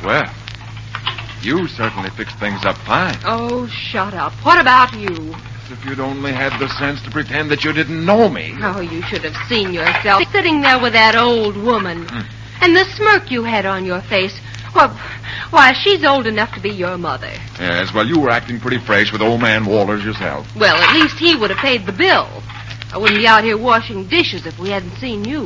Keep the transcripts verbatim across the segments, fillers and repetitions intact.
Well, you certainly fixed things up fine. Oh, shut up. What about you? As if you'd only had the sense to pretend that you didn't know me. Oh, you should have seen yourself sitting there with that old woman. Hmm. And the smirk you had on your face. Well, why, she's old enough to be your mother. Yes, well, you were acting pretty fresh with old man Walters yourself. Well, at least he would have paid the bill. I wouldn't be out here washing dishes if we hadn't seen you.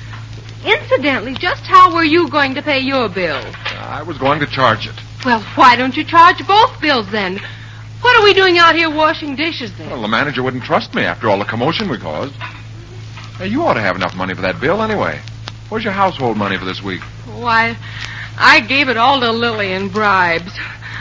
Hmm. Incidentally, just how were you going to pay your bill? I was going to charge it. Well, why don't you charge both bills then? What are we doing out here washing dishes then? Well, the manager wouldn't trust me after all the commotion we caused. Hey, you ought to have enough money for that bill anyway. Where's your household money for this week? Why, I gave it all to Lily in bribes.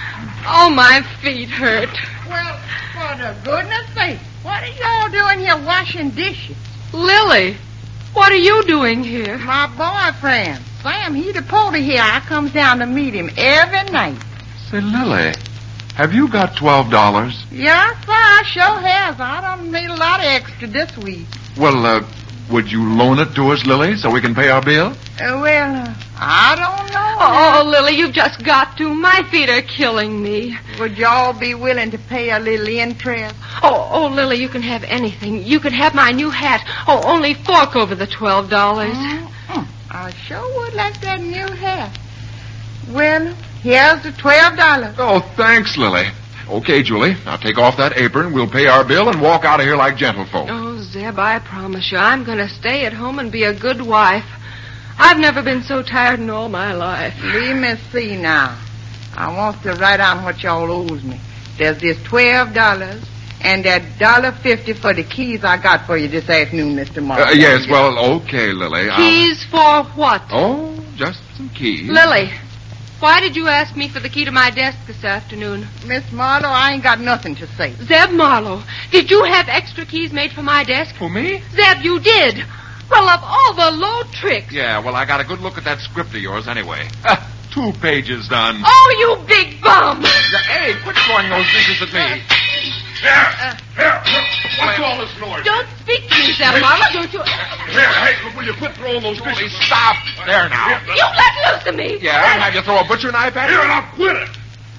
Oh, my feet hurt. Well, for the goodness sake, what are y'all doing here washing dishes? Lily, what are you doing here? My boyfriend, Sam, he the porter here. I comes down to meet him every night. Say, Lily, have you got twelve dollars? Yes, sir, I sure has. I don't need a lot of extra this week. Well, uh, would you loan it to us, Lily, so we can pay our bill? Uh, well, uh, I don't know. Oh, Lily, you've just got to. My feet are killing me. Would y'all be willing to pay a little interest? Oh, oh, Lily, you can have anything. You can have my new hat. Oh, only fork over the twelve dollars. Mm-hmm. I sure would like that new hat. Well, here's the twelve dollars. Oh, thanks, Lily. Okay, Julie, now take off that apron, we'll pay our bill, and walk out of here like gentlefolk. Oh, Zeb, I promise you, I'm going to stay at home and be a good wife. I've never been so tired in all my life. Let me see now. I want to write down what y'all owes me. There's this twelve dollars and that dollar fifty for the keys I got for you this afternoon, Mister Martin. Uh, yes, well, okay, Lily. Keys for what? Oh, just some keys. Lily, why did you ask me for the key to my desk this afternoon? Miss Marlowe, I ain't got nothing to say. Zeb Marlowe, did you have extra keys made for my desk? For me? Zeb, you did. Well, of all the low tricks. Yeah, well, I got a good look at that script of yours anyway. Two pages done. Oh, you big bum! Hey, quit throwing those dishes at me. Here, here. What's all this noise? Don't speak to me, Zeb Marlowe, don't you? Here, hey, will you quit throwing those dishes? Stop. There now. You let loose of me. Yeah, and have you throw a butcher knife at Here, me? now quit it.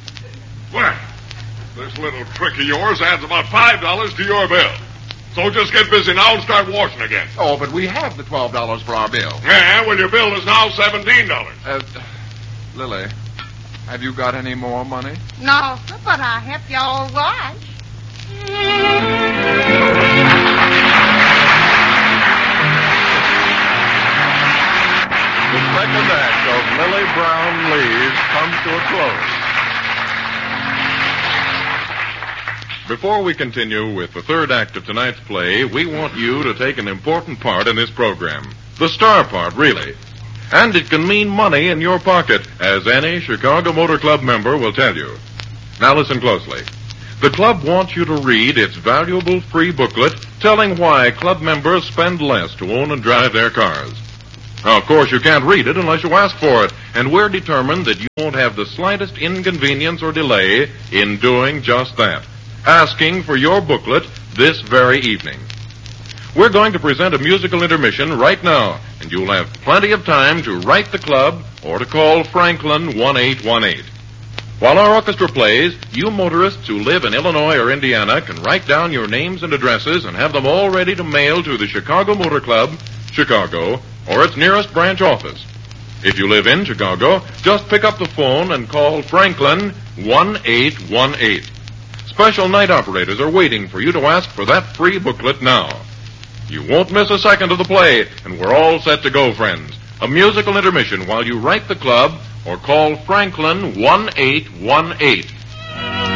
Well, this little trick of yours adds about five dollars to your bill. So just get busy now and start washing again. Oh, but we have the twelve dollars for our bill. Yeah, well, your bill is now seventeen dollars. Uh, Lily, have you got any more money? No, sir, but I help y'all wash. The second act of Lily Brown Leaves comes to a close. Before we continue with the third act of tonight's play, we want you to take an important part in this program. The star part, really. And it can mean money in your pocket, as any Chicago Motor Club member will tell you. Now listen closely. The club wants you to read its valuable free booklet telling why club members spend less to own and drive their cars. Now, of course, you can't read it unless you ask for it, and we're determined that you won't have the slightest inconvenience or delay in doing just that. Asking for your booklet this very evening. We're going to present a musical intermission right now, and you'll have plenty of time to write the club or to call Franklin one eight one eight. While our orchestra plays, you motorists who live in Illinois or Indiana can write down your names and addresses and have them all ready to mail to the Chicago Motor Club, Chicago, or its nearest branch office. If you live in Chicago, just pick up the phone and call Franklin one eight one eight. Special night operators are waiting for you to ask for that free booklet now. You won't miss a second of the play, and we're all set to go, friends. A musical intermission while you write the club or call Franklin one eight one eight.